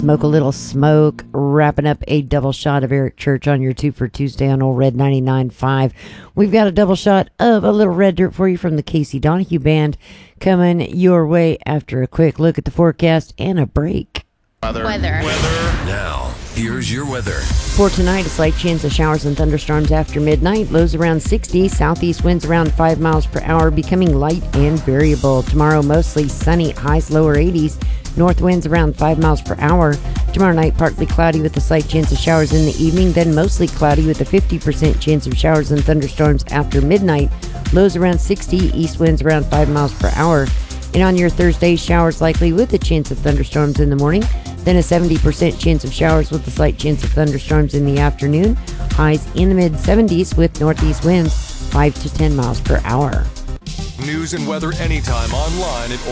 Smoke a Little Smoke, wrapping up a double shot of Eric Church on your 2 for Tuesday on Old Red 99.5. We've got a double shot of a little red dirt for you from the Casey Donahue Band coming your way after a quick look at the forecast and a break. Weather. Now, here's your weather. For tonight, a slight chance of showers and thunderstorms after midnight. Lows around 60. Southeast winds around 5 miles per hour, becoming light and variable. Tomorrow, mostly sunny. Highs lower 80s. North winds around 5 miles per hour. Tomorrow night, partly cloudy with a slight chance of showers in the evening. Then mostly cloudy with a 50% chance of showers and thunderstorms after midnight. Lows around 60. East winds around 5 miles per hour. And on your Thursday, showers likely with a chance of thunderstorms in the morning. Then a 70% chance of showers with a slight chance of thunderstorms in the afternoon. Highs in the mid-70s with northeast winds 5 to 10 miles per hour. News and weather anytime online at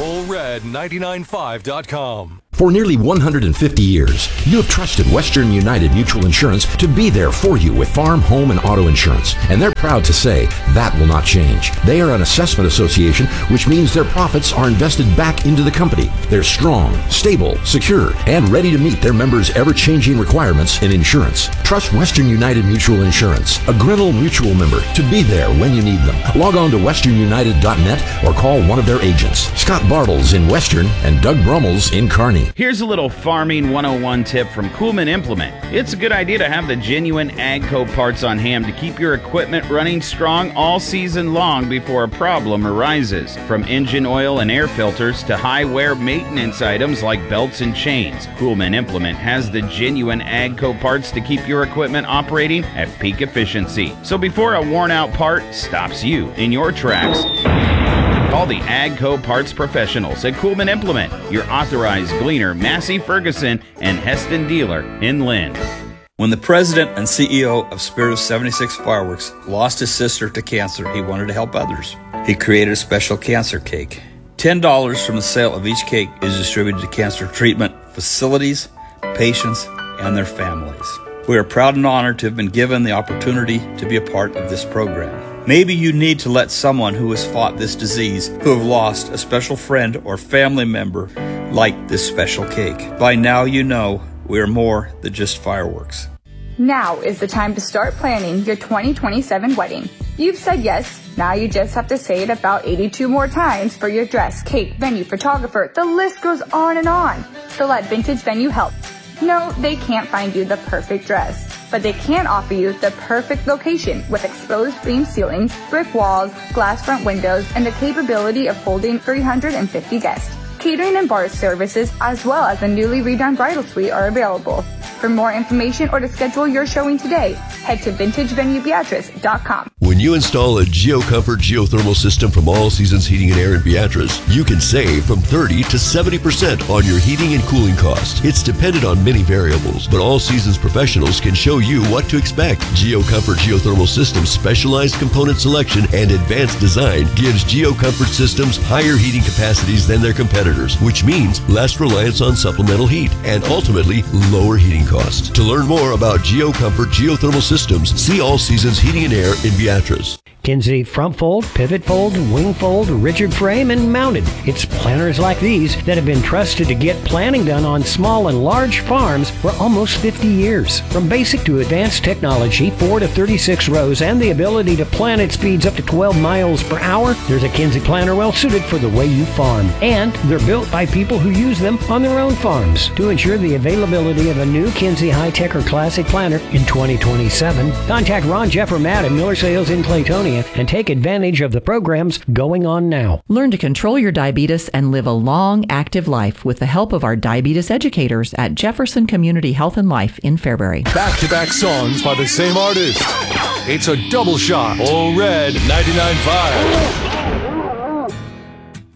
allred995.com. For nearly 150 years, you have trusted Western United Mutual Insurance to be there for you with farm, home, and auto insurance. And they're proud to say that will not change. They are an assessment association, which means their profits are invested back into the company. They're strong, stable, secure, and ready to meet their members' ever-changing requirements in insurance. Trust Western United Mutual Insurance, a Grinnell Mutual member, to be there when you need them. Log on to westernunited.net or call one of their agents. Scott Bartles in Western and Doug Brummels in Kearney. Here's a little Farming 101 tip from Kuhlman Implement. It's a good idea to have the genuine AGCO parts on hand to keep your equipment running strong all season long before a problem arises. From engine oil and air filters to high-wear maintenance items like belts and chains, Kuhlman Implement has the genuine AGCO parts to keep your equipment operating at peak efficiency. So before a worn-out part stops you in your tracks, call the AGCO parts professionals at Kuhlman Implement, your authorized Gleaner, Massey Ferguson, and Heston dealer in Lynn. When the president and CEO of Spirit of 76 Fireworks lost his sister to cancer, he wanted to help others. He created a special cancer cake. $10 from the sale of each cake is distributed to cancer treatment facilities, patients, and their families. We are proud and honored to have been given the opportunity to be a part of this program. Maybe you need to let someone who has fought this disease, who have lost a special friend or family member, light this special cake. By now you know we are more than just fireworks. Now is the time to start planning your 2027 wedding. You've said yes, now you just have to say it about 82 more times for your dress, cake, venue, photographer. The list goes on and on. So let Vintage Venue help. No, they can't find you the perfect dress, but they can offer you the perfect location with exposed beam ceilings, brick walls, glass front windows, and the capability of holding 350 guests. Catering and bar services, as well as a newly redone bridal suite, are available. For more information or to schedule your showing today, head to vintagevenuebeatrice.com. When you install a GeoComfort geothermal system from All Seasons Heating and Air in Beatrice, you can save from 30 to 70% on your heating and cooling costs. It's dependent on many variables, but All Seasons professionals can show you what to expect. GeoComfort geothermal systems' specialized component selection and advanced design gives GeoComfort systems higher heating capacities than their competitors, which means less reliance on supplemental heat and ultimately lower heating costs. To learn more about GeoComfort geothermal systems, see All Seasons Heating and Air in Beatrice. Kinsey front fold, pivot fold, wing fold, rigid frame, and mounted. It's planters like these that have been trusted to get planting done on small and large farms for almost 50 years. From basic to advanced technology, 4 to 36 rows, and the ability to plant at speeds up to 12 miles per hour, there's a Kinsey planter well suited for the way you farm. And they're built by people who use them on their own farms. To ensure the availability of a new Kinsey High-Tech or Classic planter in 2027, contact Ron, Jeff, or Matt at Miller Sales in Claytonia and take advantage of the programs going on now. Learn to control your diabetes and live a long, active life with the help of our diabetes educators at Jefferson Community Health and Life in Fairbury. Back-to-back songs by the same artist. It's a double shot. All Red 99.5.